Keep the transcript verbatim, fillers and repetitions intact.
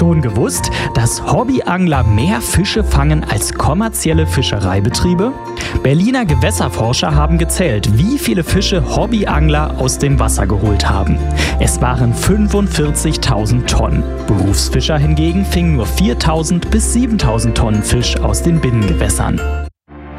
Schon gewusst, dass Hobbyangler mehr Fische fangen als kommerzielle Fischereibetriebe? Berliner Gewässerforscher haben gezählt, wie viele Fische Hobbyangler aus dem Wasser geholt haben. Es waren fünfundvierzigtausend Tonnen. Berufsfischer hingegen fingen nur viertausend bis siebentausend Tonnen Fisch aus den Binnengewässern.